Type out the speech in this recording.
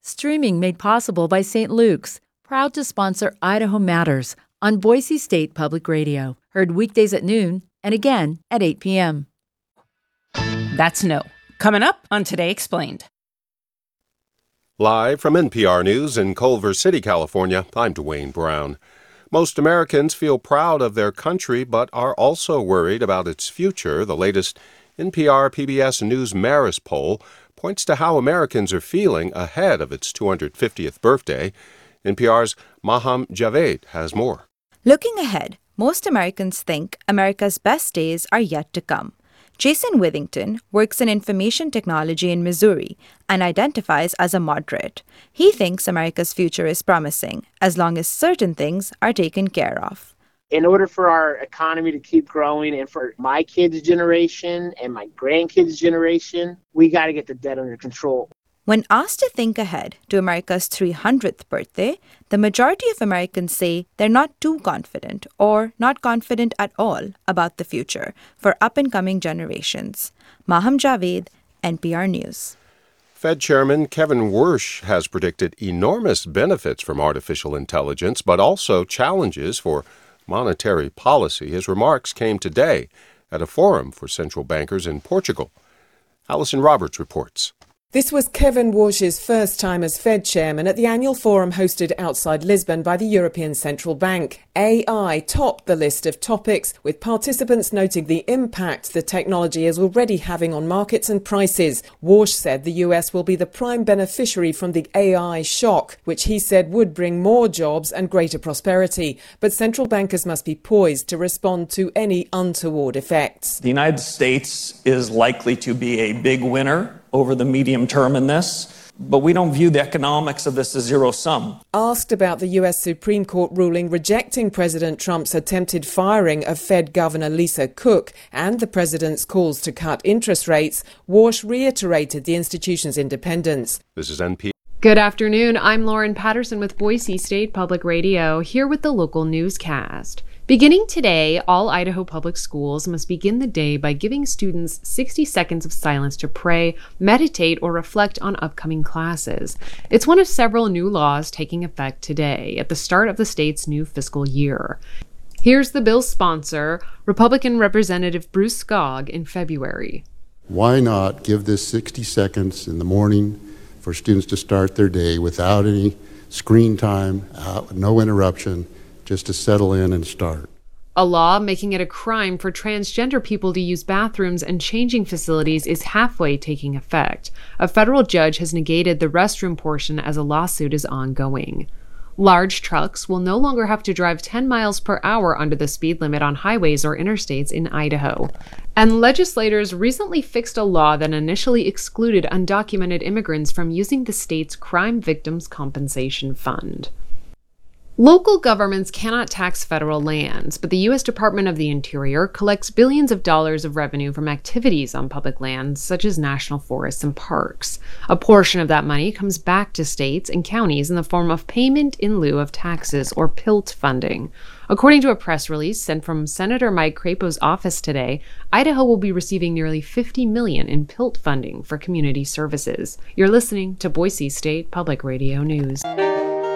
Streaming made possible by St. Luke's, proud to sponsor Idaho Matters on Boise State Public Radio. Heard weekdays at noon and again at 8 p.m. That's no. Coming up on Today Explained. Live from NPR News in Culver City, California, I'm Dwayne Brown. Most Americans feel proud of their country, but are also worried about its future. The latest NPR PBS News Marist poll points to how Americans are feeling ahead of its 250th birthday. NPR's Maham Javed has more. Looking ahead, most Americans think America's best days are yet to come. Jason Withington works in information technology in Missouri and identifies as a moderate. He thinks America's future is promising, as long as certain things are taken care of. In order for our economy to keep growing and for my kids' generation and my grandkids' generation, we got to get the debt under control. When asked to think ahead to America's 300th birthday, the majority of Americans say they're not too confident or not confident at all about the future for up-and-coming generations. Maham Javed, NPR News. Fed Chairman Kevin Warsh has predicted enormous benefits from artificial intelligence, but also challenges for monetary policy. His remarks came today at a forum for central bankers in Portugal. Allison Roberts reports. This was Kevin Warsh's first time as Fed chairman at the annual forum hosted outside Lisbon by the European Central Bank. AI topped the list of topics, with participants noting the impact the technology is already having on markets and prices. Warsh said the US will be the prime beneficiary from the AI shock, which he said would bring more jobs and greater prosperity. But central bankers must be poised to respond to any untoward effects. The United States is likely to be a big winner over the medium term in this, but we don't view the economics of this as zero sum. Asked about the US Supreme Court ruling rejecting President Trump's attempted firing of Fed Governor Lisa Cook and the president's calls to cut interest rates, Warsh reiterated the institution's independence. This is NPR. Good afternoon. I'm Lauren Patterson with Boise State Public Radio, here with the local newscast. Beginning today, all Idaho public schools must begin the day by giving students 60 seconds of silence to pray, meditate, or reflect on upcoming classes. It's one of several new laws taking effect today at the start of the state's new fiscal year. Here's the bill's sponsor, Republican Representative Bruce Skog, in February. Why not give this 60 seconds in the morning for students to start their day without any screen time, no interruption, just to settle in and start. A law making it a crime for transgender people to use bathrooms and changing facilities is halfway taking effect. A federal judge has negated the restroom portion as a lawsuit is ongoing. Large trucks will no longer have to drive 10 miles per hour under the speed limit on highways or interstates in Idaho. And legislators recently fixed a law that initially excluded undocumented immigrants from using the state's Crime Victims Compensation Fund. Local governments cannot tax federal lands, but the U.S. Department of the Interior collects billions of dollars of revenue from activities on public lands, such as national forests and parks. A portion of that money comes back to states and counties in the form of payment in lieu of taxes, or PILT funding. According to a press release sent from Senator Mike Crapo's office today, Idaho will be receiving nearly $50 million in PILT funding for community services. You're listening to Boise State Public Radio News.